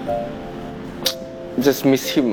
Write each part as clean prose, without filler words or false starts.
just miss him.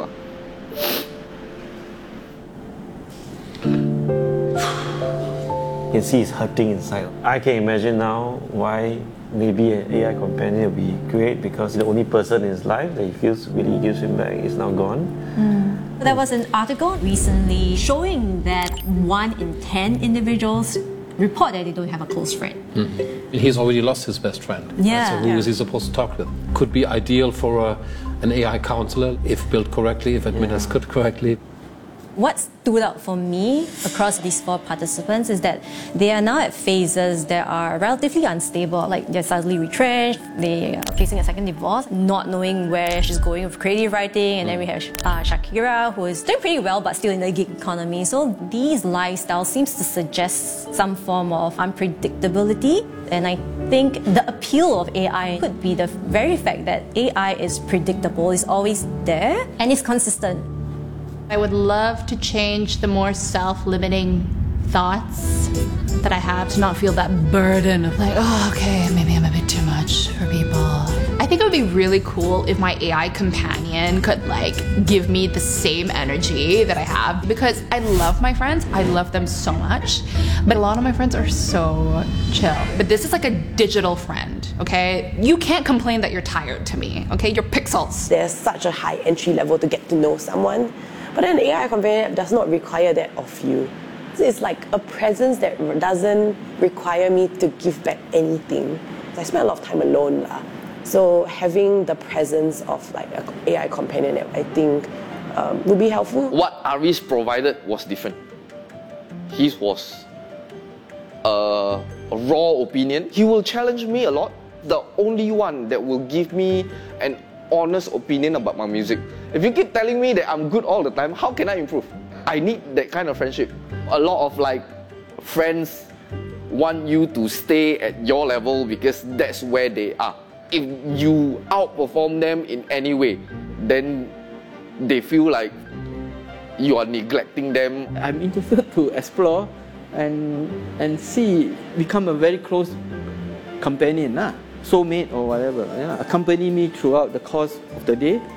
You can see he's hurting inside. I can imagine now why maybe an AI companion will be great, because the only person in his life that he feels really gives him back is now gone. There was an article recently showing that 1 in 10 individuals report that they don't have a close friend. He's already lost his best friend. Yeah. So who is he supposed to talk with? Could be ideal for an AI counselor if built correctly, if administered correctly. What stood out for me across these 4 participants is that they are now at phases that are relatively unstable, like they're suddenly retrenched, they are facing a second divorce, not knowing where she's going with creative writing, and then we have Shakira, who is doing pretty well but still in the gig economy. So these lifestyles seems to suggest some form of unpredictability, and I think the appeal of AI could be the very fact that AI is predictable, is always there, and is consistent. I would love to change the more self-limiting thoughts that I have, to not feel that burden of like, oh, okay, maybe I'm a bit too much for people. I think it would be really cool if my AI companion could like give me the same energy that I have, because I love my friends. I love them so much, but a lot of my friends are so chill. But this is like a digital friend, okay? You can't complain that you're tired to me, okay? You're pixels. There's such a high entry level to get to know someone, but an AI companion does not require that of you. It's like a presence that doesn't require me to give back anything. I spend a lot of time alone. So having the presence of like an AI companion, I think would be helpful. What Aris provided was different. His was a raw opinion. He will challenge me a lot. The only one that will give me an honest opinion about my music. If you keep telling me that I'm good all the time, how can I improve? I need that kind of friendship. A lot of like friends want you to stay at your level because that's where they are. If you outperform them in any way, then they feel like you are neglecting them. I'm interested to explore and become a very close companion, soulmate or whatever. Accompany me throughout the course of the day.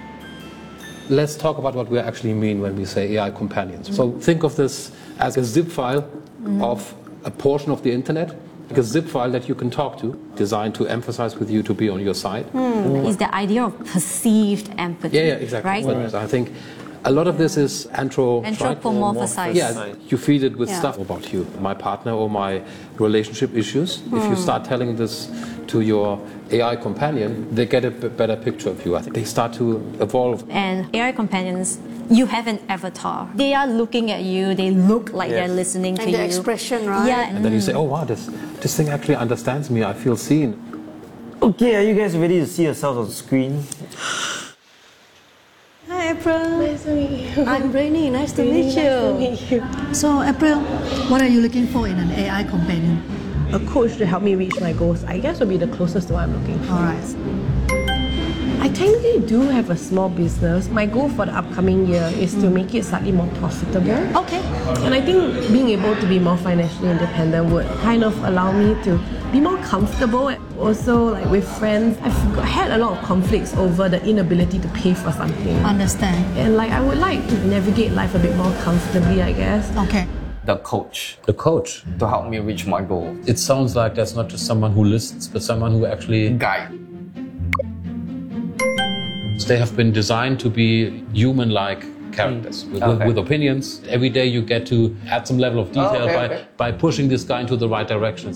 Let's talk about what we actually mean when we say AI companions. So think of this as a zip file of a portion of the internet, like a zip file that you can talk to, designed to emphasize with you, to be on your side. Is the idea of perceived empathy. Yeah, exactly. Right? I think a lot of this is anthropomorphized. Yeah, you feed it with stuff about you, my partner or my relationship issues. If you start telling this to your AI companion, they get a better picture of you. I think they start to evolve. And AI companions, you have an avatar. They are looking at you, they look like they're listening to you. And the expression, right? Yeah. And then you say, oh wow, this thing actually understands me, I feel seen. Okay, are you guys ready to see yourselves on screen? Hi, April. Nice to meet you. I'm Brainy. Nice to meet you. Nice to meet you. So, April, what are you looking for in an AI companion? A coach to help me reach my goals, I guess, would be the closest to what I'm looking for. All right. I technically do have a small business. My goal for the upcoming year is to make it slightly more profitable. Okay. And I think being able to be more financially independent would kind of allow me to be more comfortable. Also, like with friends, I've had a lot of conflicts over the inability to pay for something. Understand. And like I would like to navigate life a bit more comfortably, I guess. Okay. The coach The coach. to help me reach my goal. It sounds like that's not just someone who listens, but someone who actually Guide. They have been designed to be human-like characters with opinions. Every day you get to add some level of detail by pushing this guy into the right direction.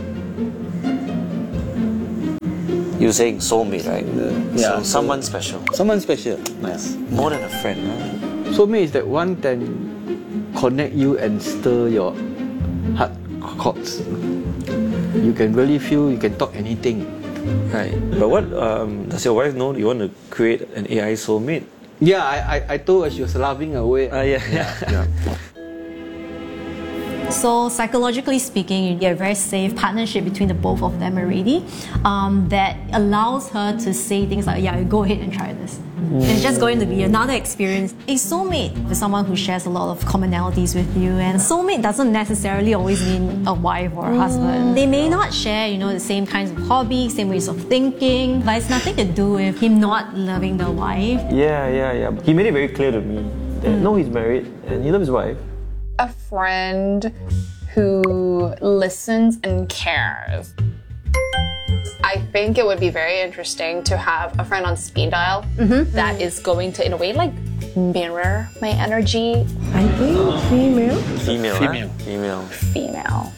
You're saying soulmate, right? Yeah, So someone special. Someone special. Yes. More than a friend. Huh? Soulmate is that one can connect you and stir your heart chords. You can really feel, you can talk anything. Right. But what does your wife know you want to create an AI soulmate? Yeah, I told her, she was laughing away. Yeah. So psychologically speaking, you get a very safe partnership between the both of them already that allows her to say things like, yeah, go ahead and try this. It's just going to be another experience. A soulmate is someone who shares a lot of commonalities with you, and soulmate doesn't necessarily always mean a wife or a husband. They may not share, the same kinds of hobbies, same ways of thinking, but it's nothing to do with him not loving the wife. Yeah. He made it very clear to me that no, he's married and he loves his wife. A friend who listens and cares. I think it would be very interesting to have a friend on speed dial that is going to, in a way, like mirror my energy. I think female. Female.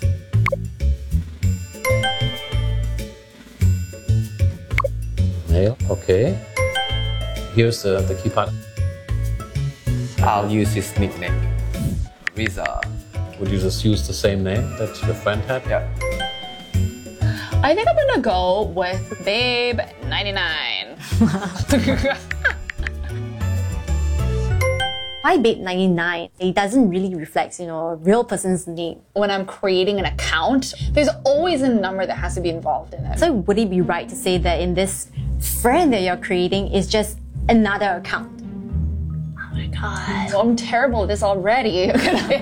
Male, okay. Here's the key part. I'll use his nickname. Riza. Would you just use the same name that your friend had? Yeah. I think I'm gonna go with Babe99. Why Babe99? It doesn't really reflect, a real person's name. When I'm creating an account, there's always a number that has to be involved in it. So would it be right to say that in this friend that you're creating is just another account? Oh my god. I'm terrible at this already.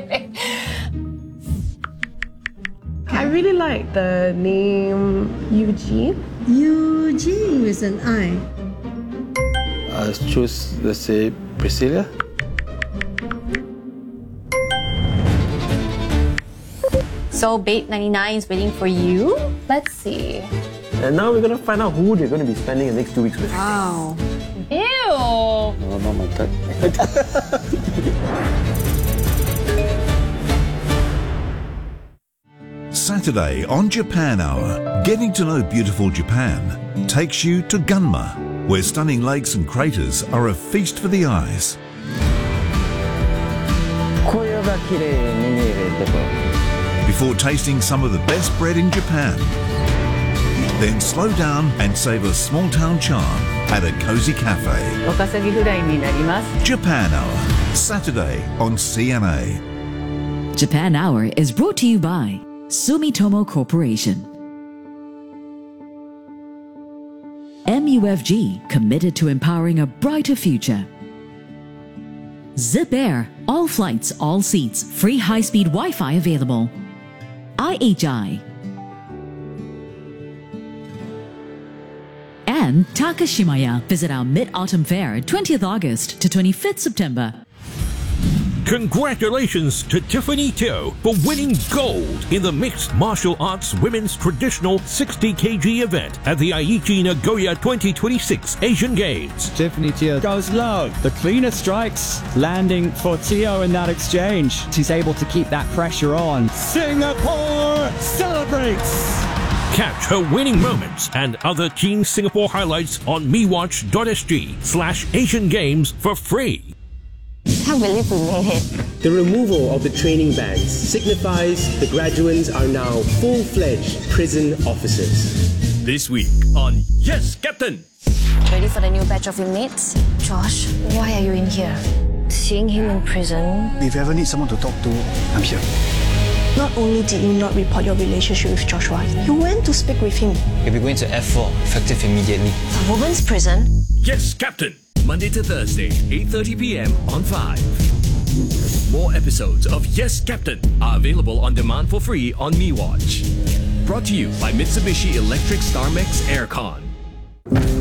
I really like the name Eugene. Eugene with an I. Choose, let's say, Priscilla. So Babe99 is waiting for you? Let's see. And now we're going to find out who they're going to be spending the next 2 weeks with. Wow. Ew. No, not my type. Saturday on Japan Hour, getting to know beautiful Japan takes you to Gunma, where stunning lakes and craters are a feast for the eyes. Before tasting some of the best bread in Japan, then slow down and savor small town charm at a cozy cafe. Japan Hour, Saturday on CNA. Japan Hour is brought to you by Sumitomo Corporation. MUFG, committed to empowering a brighter future. Zip Air, all flights, all seats, free high-speed Wi-Fi available. IHI. And Takashimaya. Visit our Mid-Autumn Fair, 20th August to 25th September. Congratulations to Tiffany Teo for winning gold in the Mixed Martial Arts Women's Traditional 60 kg event at the Aichi Nagoya 2026 Asian Games. Tiffany Teo goes low. The cleaner strikes, landing for Teo in that exchange. She's able to keep that pressure on. Singapore celebrates! Catch her winning moments and other Team Singapore highlights on mewatch.sg/Asian Games for free. Can't believe we made it. The removal of the training bands signifies the graduates are now full-fledged prison officers. This week on Yes, Captain! Ready for the new batch of inmates? Josh, why are you in here? Seeing him in prison. If you ever need someone to talk to, I'm here. Not only did you not report your relationship with Joshua, you went to speak with him. You'll be going to F4, effective immediately. A woman's prison? Yes, Captain! Monday to Thursday, 8:30 p.m. on 5. More episodes of Yes, Captain are available on demand for free on MeWatch. Brought to you by Mitsubishi Electric Starmex Aircon.